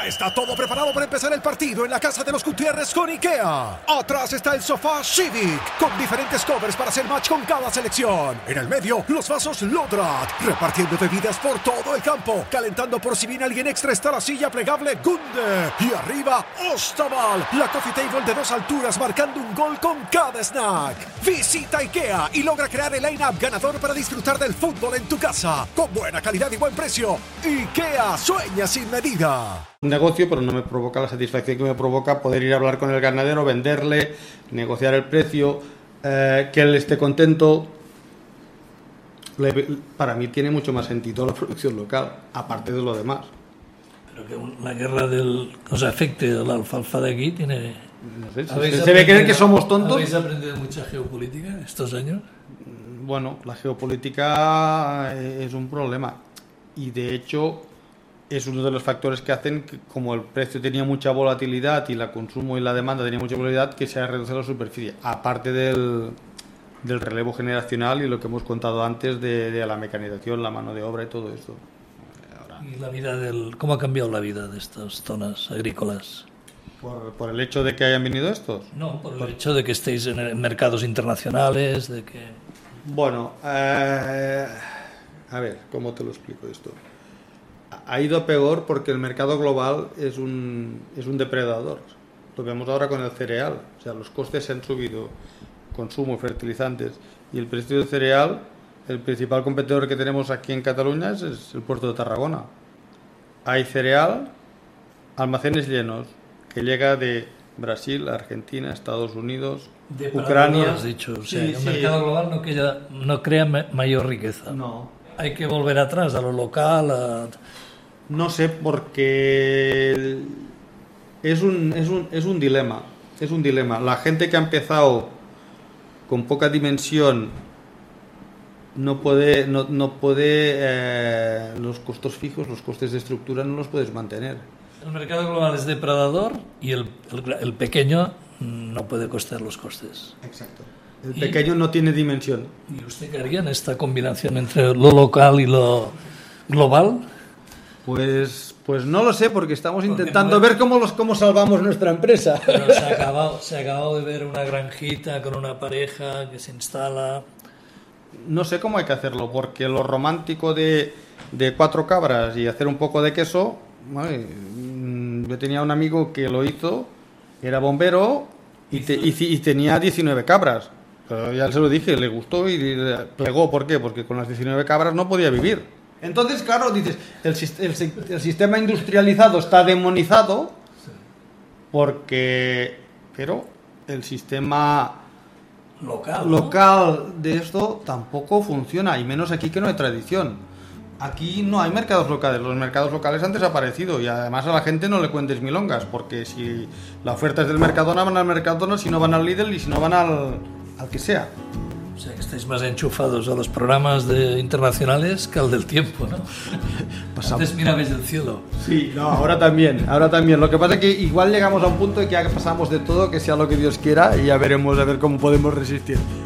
Ya está todo preparado para empezar el partido en la casa de los Gutiérrez con IKEA. Atrás está el sofá Civic, con diferentes covers para hacer match con cada selección. En el medio, los vasos Lodrat, repartiendo bebidas por todo el campo. Calentando por si viene alguien extra está la silla plegable Gunde. Y arriba, Ostaval, la coffee table de 2 alturas marcando un gol con cada snack. Visita IKEA y logra crear el line-up ganador para disfrutar del fútbol en tu casa. Con buena calidad y buen precio. IKEA sueña sin medida. Un negocio, pero no me provoca la satisfacción que me provoca poder ir a hablar con el ganadero, venderle, negociar el precio, que él esté contento. Para mí tiene mucho más sentido la producción local, aparte de lo demás. Pero que la guerra os afecte a la alfalfa de aquí tiene... No sé, ¿se ve creer que somos tontos? ¿Habéis aprendido mucha geopolítica estos años? Bueno, la geopolítica es un problema y de hecho es uno de los factores que hacen que, como el precio tenía mucha volatilidad y el consumo y la demanda tenía mucha volatilidad, que se ha reducido la superficie, aparte del relevo generacional y lo que hemos contado antes de la mecanización, la mano de obra y todo esto. ¿Y la vida cómo ha cambiado la vida de estas zonas agrícolas? ¿Por el hecho de que hayan venido estos? No, por el hecho de que estéis en mercados internacionales, de que... Bueno, a ver, ¿cómo te lo explico esto? Ha ido peor porque el mercado global es un depredador. Lo vemos ahora con el cereal. O sea, los costes se han subido, consumo, fertilizantes, y el precio del cereal, el principal competidor que tenemos aquí en Cataluña es el puerto de Tarragona. Hay cereal, almacenes llenos, que llega de Brasil, Argentina, Estados Unidos, Ucrania. Has dicho, o sea, Sí, el mercado global no crea mayor riqueza. No. Hay que volver atrás a lo local. No sé, porque es un dilema. Es un dilema. La gente que ha empezado con poca dimensión no puede los costos fijos, los costes de estructura no los puedes mantener. El mercado global es depredador y el pequeño no puede costear los costes. Exacto. El pequeño no tiene dimensión. ¿Y usted qué haría en esta combinación entre lo local y lo global? Pues no lo sé, porque estamos intentando ver cómo salvamos nuestra empresa. Pero se ha acabado de ver una granjita con una pareja que se instala. No sé cómo hay que hacerlo, porque lo romántico de 4 cabras y hacer un poco de queso, ¿vale? Yo tenía un amigo que lo hizo, era bombero y tenía 19 cabras. Pero ya se lo dije, le gustó y plegó. ¿Por qué? Porque con las 19 cabras no podía vivir. Entonces, claro, dices, el sistema industrializado está demonizado, pero el sistema local de esto tampoco funciona, y menos aquí, que no hay tradición. Aquí no hay mercados locales, los mercados locales han desaparecido, y además a la gente no le cuentes milongas, porque si la oferta es del Mercadona, van al Mercadona, si no van al Lidl y si no van al que sea. O sea, que estáis más enchufados a los programas internacionales que al del tiempo, ¿no? Antes mirabais del cielo. Sí, no, ahora también. Lo que pasa es que igual llegamos a un punto de que ya pasamos de todo, que sea lo que Dios quiera, y ya veremos a ver cómo podemos resistir.